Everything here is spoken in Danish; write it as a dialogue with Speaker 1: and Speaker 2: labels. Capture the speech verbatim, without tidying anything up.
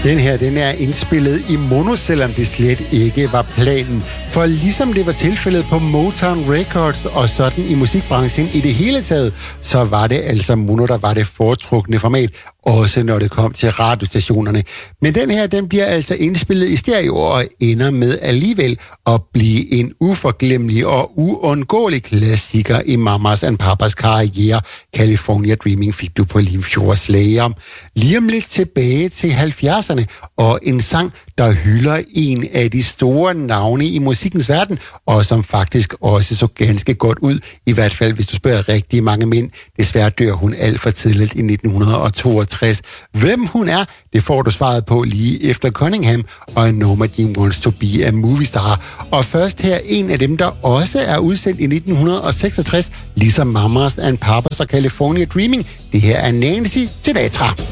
Speaker 1: Den her, den er indspillet i mono, selvom det slet ikke var planen. For ligesom det var tilfældet på Motown Records og sådan i musikbranchen i det hele taget, så var det altså mono, der var det foretrukne format, også når det kom til radiostationerne. Men den her, den bliver altså indspillet i stereo og ender med alligevel at blive en uforglemmelig og uundgåelig klassiker i Mamas and Papas karriere. California Dreaming fik du på Limfjordslager. Lige om lidt tilbage til halvfjerdserne og en sang, der hylder en af de store navne i musikkens verden, og som faktisk også så ganske godt ud, i hvert fald hvis du spørger rigtig mange mænd. Desværre dør hun alt for tidligt i nitten toogtres. Hvem hun er, det får du svaret på lige efter Cunningham og Norma Jean Wants to be a Movie Star. Og først her en af dem, der også er udsendt i nitten seksogtres, ligesom Mamas and Papas og California Dreaming. Det her er Nancy Sinatra.